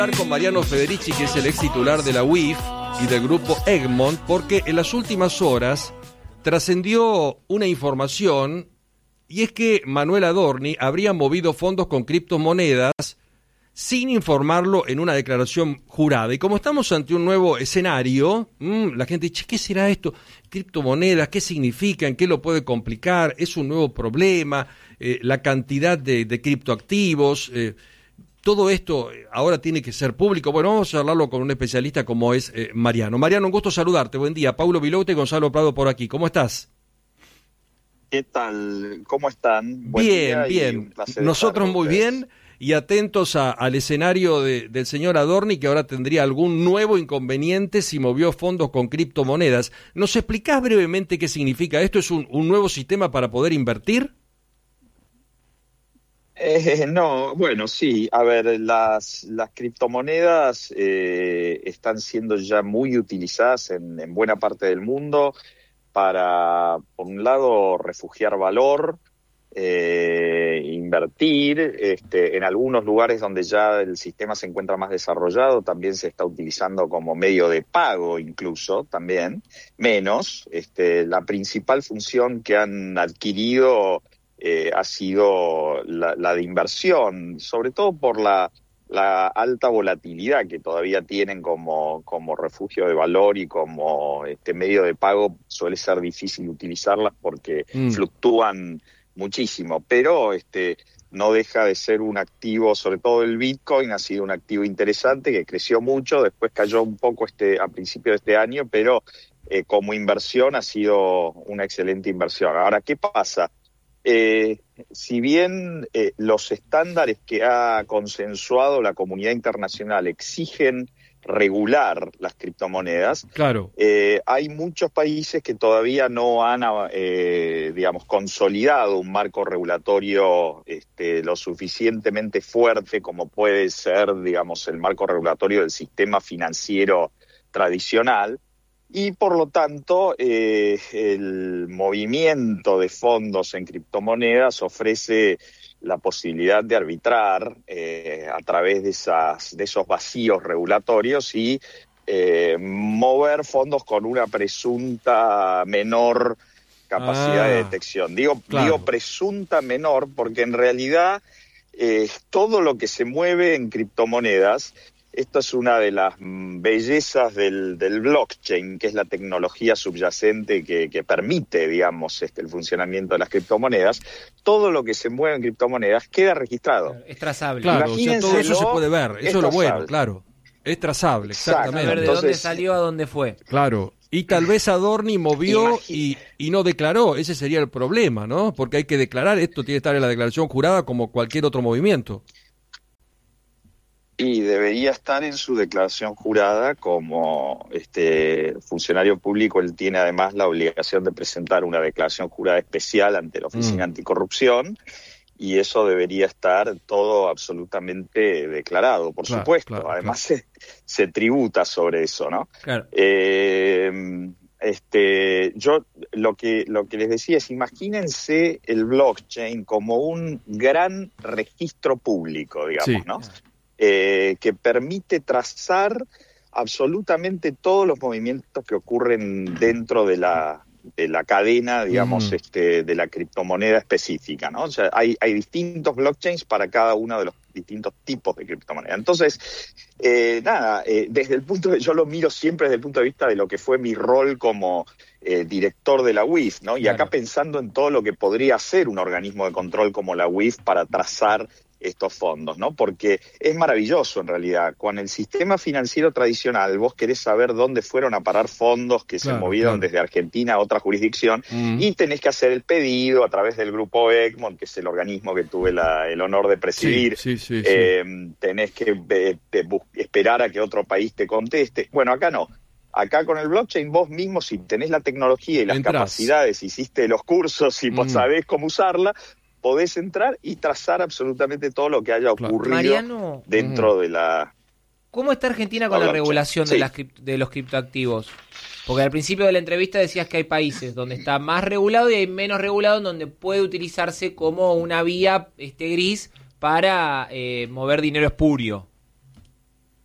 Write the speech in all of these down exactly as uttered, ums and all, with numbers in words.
Con Mariano Federici, que es el ex titular de la U I F y del grupo Egmont, porque en las últimas horas trascendió una información, y es que Manuel Adorni habría movido fondos con criptomonedas sin informarlo en una declaración jurada. Y como estamos ante un nuevo escenario, mmm, la gente dice, ¿qué será esto? Criptomonedas, ¿qué significan? ¿Qué lo puede complicar? ¿Es un nuevo problema? Eh, la cantidad de, de criptoactivos... Eh, Todo esto ahora tiene que ser público. Bueno, vamos a hablarlo con un especialista como es eh, Mariano. Mariano, un gusto saludarte. Buen día. Paulo Vilote y Gonzalo Prado por aquí. ¿Cómo estás? ¿Qué tal? ¿Cómo están? Buen bien, día bien. Nosotros muy bien y atentos a, al escenario de, del señor Adorni, que ahora tendría algún nuevo inconveniente si movió fondos con criptomonedas. ¿Nos explicás brevemente qué significa esto? ¿Es un, un nuevo sistema para poder invertir? Eh, no, bueno, sí. A ver, las, las criptomonedas eh, están siendo ya muy utilizadas en, en buena parte del mundo para, por un lado, refugiar valor, eh, invertir. Este, en algunos lugares donde ya el sistema se encuentra más desarrollado, también se está utilizando como medio de pago, incluso, también, menos. Este, la principal función que han adquirido Eh, ha sido la, la de inversión, sobre todo por la, la alta volatilidad que todavía tienen como, como refugio de valor y como este medio de pago. Suele ser difícil utilizarlas porque mm. fluctúan muchísimo, pero este no deja de ser un activo, sobre todo el Bitcoin ha sido un activo interesante que creció mucho, después cayó un poco este a principios de este año, pero eh, como inversión ha sido una excelente inversión. Ahora, ¿qué pasa? Eh, si bien eh, los estándares que ha consensuado la comunidad internacional exigen regular las criptomonedas, claro. eh, hay muchos países que todavía no han, eh, digamos, consolidado un marco regulatorio este, lo suficientemente fuerte como puede ser, digamos, el marco regulatorio del sistema financiero tradicional. Y por lo tanto, eh, el movimiento de fondos en criptomonedas ofrece la posibilidad de arbitrar eh, a través de, esas, de esos vacíos regulatorios y eh, mover fondos con una presunta menor capacidad ah, de detección. Digo, claro. digo presunta menor porque en realidad eh, todo lo que se mueve en criptomonedas, esto es una de las bellezas del, del blockchain, que es la tecnología subyacente que, que permite, digamos, este, el funcionamiento de las criptomonedas. Todo lo que se mueve en criptomonedas queda registrado. Es trazable. Claro, o sea, todo eso se puede ver. Eso es lo bueno, claro. Es trazable, exactamente. Saber de Entonces, dónde salió a dónde fue. Claro. Y tal vez Adorni movió y, y no declaró. Ese sería el problema, ¿no? Porque hay que declarar. Esto tiene que estar en la declaración jurada como cualquier otro movimiento. Y debería estar en su declaración jurada como este funcionario público. Él tiene además la obligación de presentar una declaración jurada especial ante la Oficina mm. Anticorrupción, y eso debería estar todo absolutamente declarado, por claro, supuesto. Claro, además claro. Se, se tributa sobre eso, ¿no? Claro. Eh, este, yo lo que lo que les decía es, imagínense el blockchain como un gran registro público, digamos, sí. ¿no? Eh, que permite trazar absolutamente todos los movimientos que ocurren dentro de la de la cadena, digamos, mm. este, de la criptomoneda específica, ¿no? O sea, hay, hay distintos blockchains para cada uno de los distintos tipos de criptomoneda. Entonces, eh, nada, eh, desde el punto de, yo lo miro siempre desde el punto de vista de lo que fue mi rol como eh, director de la U I F, ¿no? Y claro. acá pensando en todo lo que podría hacer un organismo de control como la U I F para trazar estos fondos, ¿no? Porque es maravilloso en realidad. Con el sistema financiero tradicional, vos querés saber dónde fueron a parar fondos que claro, se movieron claro. desde Argentina a otra jurisdicción mm. y tenés que hacer el pedido a través del grupo Egmont, que es el organismo que tuve la, el honor de presidir. Sí, sí, sí, eh, sí. Tenés que eh, te, esperar a que otro país te conteste. Bueno, acá no. Acá con el blockchain vos mismo, si tenés la tecnología y las Entrás. capacidades, hiciste los cursos y mm. vos sabés cómo usarla, podés entrar y trazar absolutamente todo lo que haya ocurrido Mariano, dentro uh-huh. de la... ¿Cómo está Argentina con la, la regulación sí. de, las, de los criptoactivos? Porque al principio de la entrevista decías que hay países donde está más regulado y hay menos regulado, en donde puede utilizarse como una vía este gris para eh, mover dinero espurio.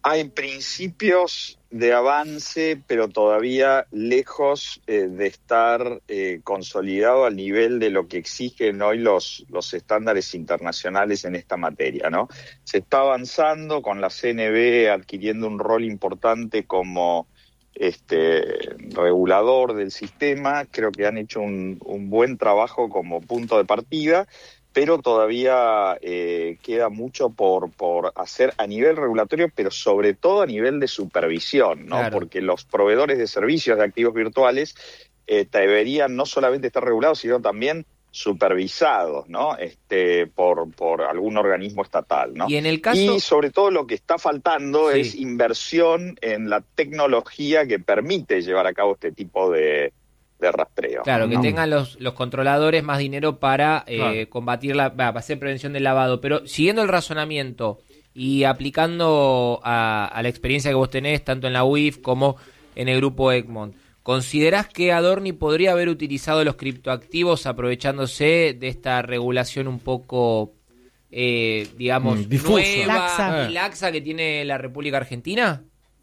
Hay principios de avance, pero todavía lejos eh, de estar eh, consolidado al nivel de lo que exigen hoy los, los estándares internacionales en esta materia, ¿no? Se está avanzando con la C N B adquiriendo un rol importante como este regulador del sistema. Creo que han hecho un, un buen trabajo como punto de partida, pero todavía eh, queda mucho por, por hacer a nivel regulatorio, pero sobre todo a nivel de supervisión, ¿no? Claro. Porque los proveedores de servicios de activos virtuales eh, deberían no solamente estar regulados, sino también supervisados, ¿no? Este, por, por algún organismo estatal, ¿no? Y en el caso... Y sobre todo lo que está faltando sí. es inversión en la tecnología que permite llevar a cabo este tipo de... de rastreo. Claro, ¿no? que tengan los, los controladores más dinero para eh, claro. combatir la, para hacer prevención del lavado. Pero siguiendo el razonamiento y aplicando a, a la experiencia que vos tenés, tanto en la U I F como en el grupo Egmont, ¿considerás que Adorni podría haber utilizado los criptoactivos aprovechándose de esta regulación un poco, eh, digamos, mm, difusa, nueva laxa. y laxa que tiene la República Argentina?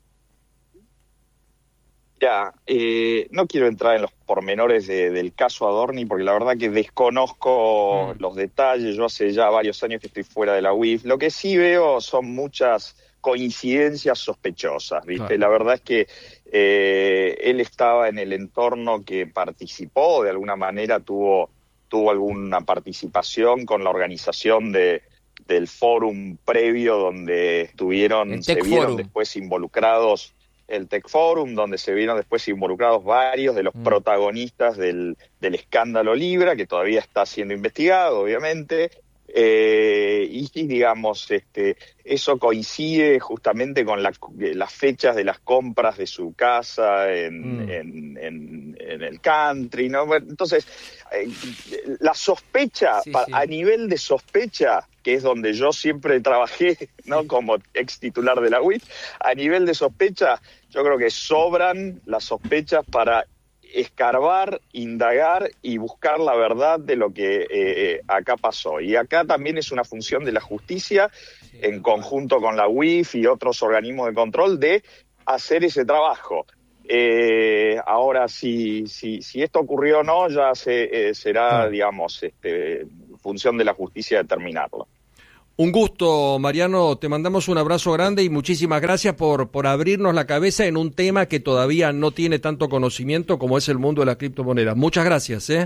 Ya, eh, no quiero entrar en los pormenores de, del caso Adorni, porque la verdad que desconozco mm. los detalles. Yo hace ya varios años que estoy fuera de la U I F. Lo que sí veo son muchas coincidencias sospechosas, ¿viste? Claro. La verdad es que eh, él estaba en el entorno que participó, de alguna manera tuvo, tuvo alguna participación con la organización de del fórum previo donde estuvieron, se vieron Forum. después involucrados el Tech Forum, donde se vieron después involucrados varios de los mm. protagonistas del, del escándalo Libra, que todavía está siendo investigado, obviamente, eh, y digamos, este, eso coincide justamente con la, las fechas de las compras de su casa en, mm. en, en, en el country, ¿no? Entonces, eh, la sospecha, sí, pa, sí. a nivel de sospecha, que es donde yo siempre trabajé, ¿no? Como ex titular de la U I F, a nivel de sospecha, yo creo que sobran las sospechas para escarbar, indagar y buscar la verdad de lo que eh, acá pasó. Y acá también es una función de la justicia, sí, en conjunto con la U I F y otros organismos de control, de hacer ese trabajo. Eh, ahora, si, si, si esto ocurrió o no, ya se, eh, será, digamos, este, función de la justicia determinarlo. Un gusto, Mariano, te mandamos un abrazo grande y muchísimas gracias por, por abrirnos la cabeza en un tema que todavía no tiene tanto conocimiento como es el mundo de las criptomonedas. Muchas gracias, ¿eh?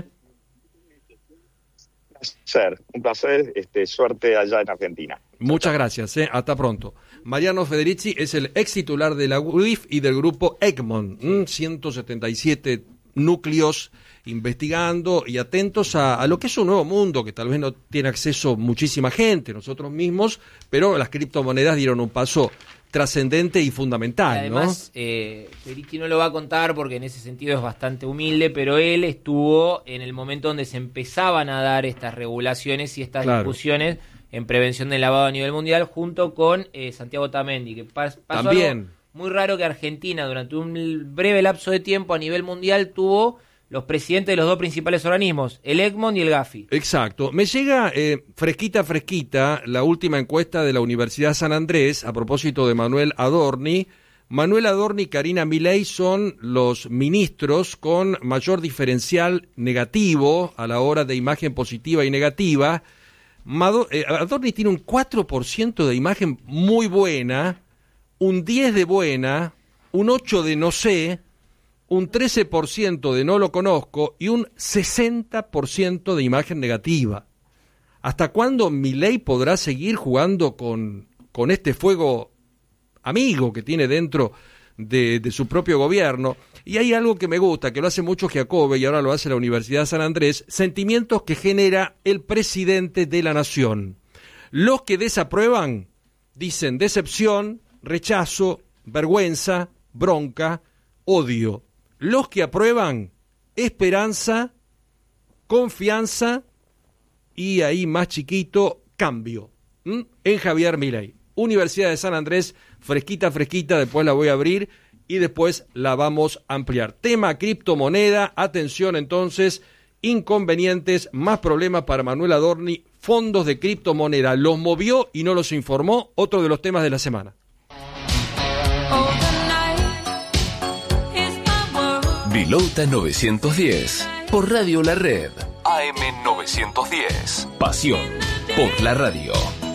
Un placer, un placer, este, suerte allá en Argentina. Muchas gracias, ¿eh? Hasta pronto. Mariano Federici es el ex titular de la U I F y del grupo Egmont, ¿m? ciento setenta y siete núcleos investigando y atentos a, a lo que es un nuevo mundo que tal vez no tiene acceso muchísima gente, nosotros mismos, pero las criptomonedas dieron un paso trascendente y fundamental, y además, ¿no? Eh, Federici no lo va a contar porque en ese sentido es bastante humilde, pero él estuvo en el momento donde se empezaban a dar estas regulaciones y estas claro. discusiones en prevención del lavado a nivel mundial, junto con eh, Santiago Tamendi, que pas, pasó También. algo muy raro, que Argentina durante un breve lapso de tiempo a nivel mundial tuvo los presidentes de los dos principales organismos, el Egmont y el Gafi. Exacto. Me llega eh, fresquita, fresquita, la última encuesta de la Universidad San Andrés a propósito de Manuel Adorni. Manuel Adorni y Karina Milei son los ministros con mayor diferencial negativo a la hora de imagen positiva y negativa. Mado, eh, Adorni tiene un cuatro por ciento de imagen muy buena, un diez por ciento de buena, un ocho por ciento de no sé, un trece por ciento de no lo conozco y un sesenta por ciento de imagen negativa. ¿Hasta cuándo Milei podrá seguir jugando con, con este fuego amigo que tiene dentro de, de su propio gobierno? Y hay algo que me gusta, que lo hace mucho Giacobbe y ahora lo hace la Universidad San Andrés, sentimientos que genera el presidente de la nación. Los que desaprueban dicen decepción, rechazo, vergüenza, bronca, odio. Los que aprueban, esperanza, confianza y ahí más chiquito, cambio. ¿Mm? En Javier Milei. Universidad de San Andrés, fresquita, fresquita, después la voy a abrir y después la vamos a ampliar. Tema criptomoneda, atención entonces, inconvenientes, más problemas para Manuel Adorni, fondos de criptomoneda, los movió y no los informó, otro de los temas de la semana. Vilota novecientos diez. Por Radio La Red. A M novecientos diez. Pasión por la radio.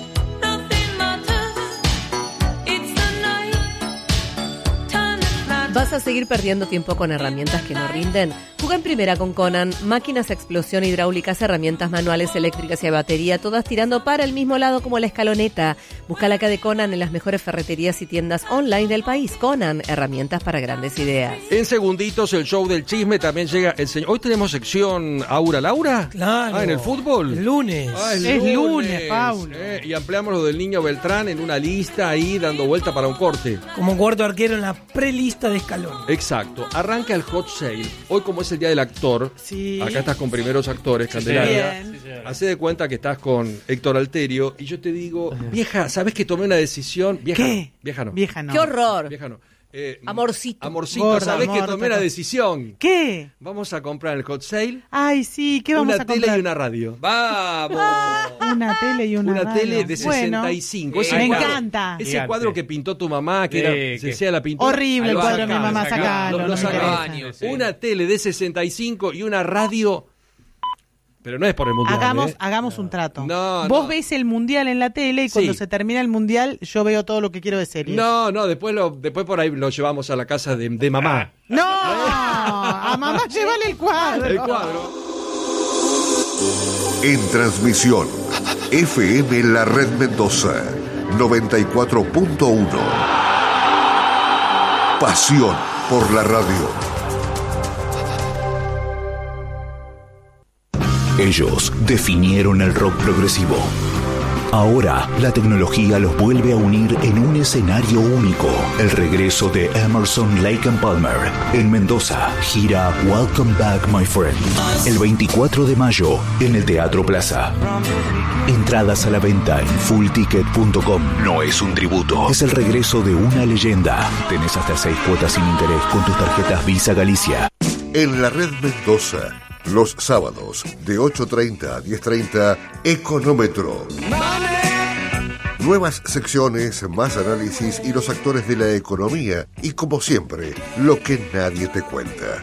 ¿Vas a seguir perdiendo tiempo con herramientas que no rinden? Juega en primera con Conan. Máquinas a explosión hidráulicas, herramientas manuales, eléctricas y a batería, todas tirando para el mismo lado como la escaloneta. Busca la K de Conan en las mejores ferreterías y tiendas online del país. Conan, herramientas para grandes ideas. En segunditos, el show del chisme también llega el señor. Hoy tenemos sección Aura Laura. Claro. Ah, en el fútbol. El lunes. Ah, el es lunes, lunes, Paulo. Eh, y ampliamos lo del niño Beltrán en una lista ahí dando vuelta para un corte. Como cuarto arquero en la prelista de Escalón. Exacto. Arranca el hot sale. Hoy, como es el día del actor, sí. Acá estás con primeros actores, Candelaria. Sí, sí, Hacé de cuenta que estás con Héctor Alterio y yo te digo, vieja, ¿sabes que tomé una decisión? Vieja, ¿Qué? No, vieja no. Vieja no. ¡Qué horror! Vieja no. Eh, Amorcito. Amorcito, Gorda, ¿sabés amor, que tomé toca. una decisión? ¿Qué? Vamos a comprar en el hot sale Ay, sí, ¿qué vamos una a tele comprar? y una radio. ¡Vamos! Una tele y una Una radio. tele de sesenta y cinco. Bueno, Ese me cuadro- encanta. Ese Gigante. cuadro que pintó tu mamá, que Sí, era, que- se sea la pintura. Horrible el Lo cuadro de mi sacalo, mamá, sacalo. sacalo, Lo- no lo me sacalo. interesa. Años, sí. Una tele de sesenta y cinco y una radio. Pero no es por el mundial. Hagamos, ¿eh? hagamos un trato. No, Vos no. ves el mundial en la tele y cuando Sí. se termina el mundial yo veo todo lo que quiero de series. No, no, después, lo, después por ahí lo llevamos a la casa de, de mamá. ¡No! A mamá llévale el cuadro. El cuadro. En transmisión, F M La Red Mendoza, noventa y cuatro punto uno. Pasión por la radio. Ellos definieron el rock progresivo. Ahora, la tecnología los vuelve a unir en un escenario único. El regreso de Emerson, Lake and Palmer. En Mendoza, gira Welcome Back, My Friend. El veinticuatro de mayo, en el Teatro Plaza. Entradas a la venta en full ticket punto com. No es un tributo, es el regreso de una leyenda. Tenés hasta seis cuotas sin interés con tus tarjetas Visa Galicia. En la Red Mendoza, los sábados de ocho treinta a diez treinta, Económetro. Nuevas secciones, más análisis y los actores de la economía. Y como siempre, lo que nadie te cuenta.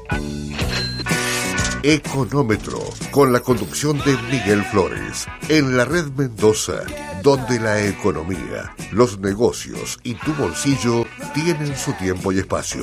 Económetro, con la conducción de Miguel Flores. En la Red Mendoza, donde la economía, los negocios y tu bolsillo tienen su tiempo y espacio.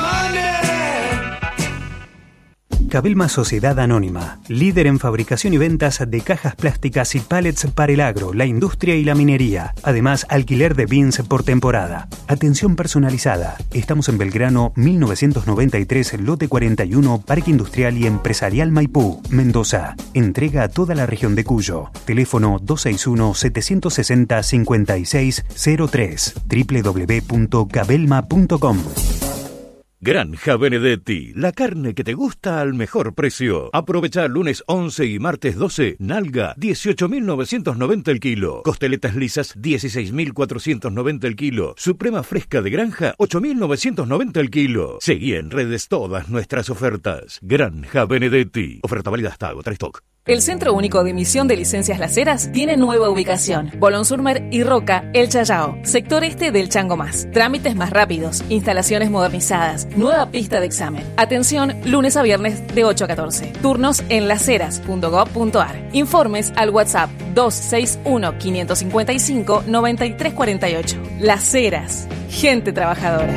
Cabelma Sociedad Anónima, líder en fabricación y ventas de cajas plásticas y pallets para el agro, la industria y la minería. Además, alquiler de bins por temporada. Atención personalizada. Estamos en Belgrano mil novecientos noventa y tres, lote cuarenta y uno, Parque Industrial y Empresarial Maipú, Mendoza. Entrega a toda la región de Cuyo. Teléfono dos seis uno, siete seis cero, cinco seis cero tres. doble u doble u doble u punto cabelma punto com. Granja Benedetti, la carne que te gusta al mejor precio. Aprovecha lunes once y martes doce, nalga dieciocho mil novecientos noventa el kilo. Costeletas lisas dieciséis mil cuatrocientos noventa el kilo. Suprema fresca de granja ocho mil novecientos noventa el kilo. Seguí en redes todas nuestras ofertas. Granja Benedetti. Oferta válida hasta agotar stock. El Centro Único de Emisión de Licencias Laceras tiene nueva ubicación. Bolón Surmer y Roca, El Chayao. Sector este del Chango Más. Trámites más rápidos. Instalaciones modernizadas. Nueva pista de examen. Atención, lunes a viernes de ocho a catorce. Turnos en laceras punto gob punto ar. Informes al WhatsApp dos seis uno, cinco cinco cinco, nueve tres cuatro ocho. Las Gente trabajadora.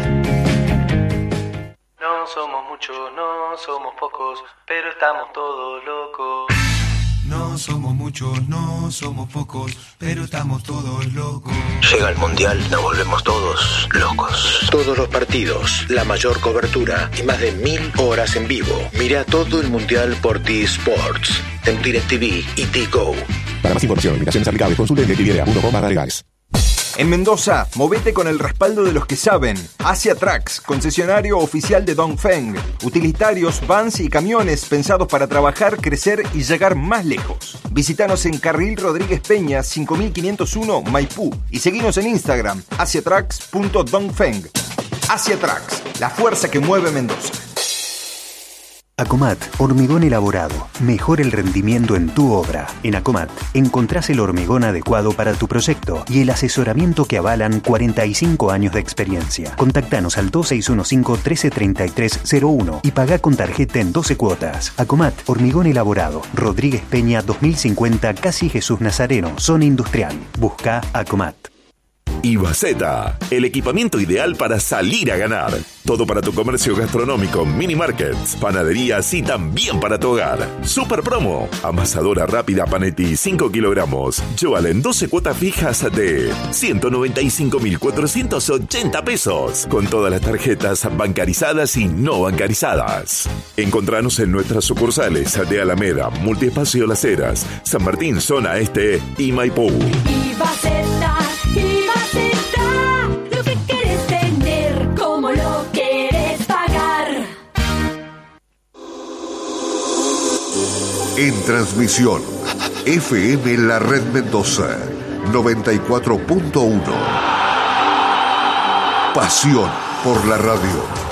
No somos muchos, no somos pocos, pero estamos todos locos. No somos muchos, no somos pocos, pero estamos todos locos. Llega el Mundial, nos volvemos todos locos. Todos los partidos, la mayor cobertura y más de mil horas en vivo. Mira todo el Mundial por T-Sports, en DirecTV y T-Go. Para más información, invitaciones aplicables, consulte en directv punto com barra legales. En Mendoza, movete con el respaldo de los que saben. Asia Trucks, concesionario oficial de Dongfeng. Utilitarios, vans y camiones pensados para trabajar, crecer y llegar más lejos. Visítanos en Carril Rodríguez Peña, cinco mil quinientos uno, Maipú. Y seguinos en Instagram, asia trucks punto dongfeng. Asia Trucks, la fuerza que mueve Mendoza. Acomat, hormigón elaborado. Mejora el rendimiento en tu obra. En Acomat encontrás el hormigón adecuado para tu proyecto y el asesoramiento que avalan cuarenta y cinco años de experiencia. Contactanos al dos seis uno cinco, uno tres tres tres cero uno y pagá con tarjeta en doce cuotas. Acomat, hormigón elaborado. Rodríguez Peña dos mil cincuenta, Casi Jesús Nazareno, zona industrial. Busca Acomat. Ibaceta, el equipamiento ideal para salir a ganar. Todo para tu comercio gastronómico, mini markets, panaderías y también para tu hogar. Super promo, amasadora rápida Panetti cinco kilogramos. Llévala en doce cuotas fijas de ciento noventa y cinco mil cuatrocientos ochenta pesos. Con todas las tarjetas bancarizadas y no bancarizadas. Encontranos en nuestras sucursales de Alameda, Multiespacio Las Heras, San Martín, Zona Este y Maipú. Ibaceta, Ibaceta, lo que quieres tener, como lo quieres pagar. En transmisión, F M La Red Mendoza, noventa y cuatro punto uno. Pasión por la radio.